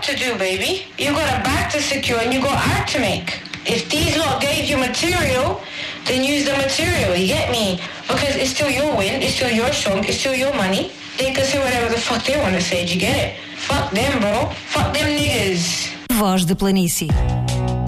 to do, baby. You got a back to secure and you got art to make. If these lot gave you material, then use the material, you get me? Because it's still your win, it's still your song, it's still your money. They can say whatever the fuck they want to say, do you get it? Fuck them, bro. Fuck them niggas. Voz da Planície.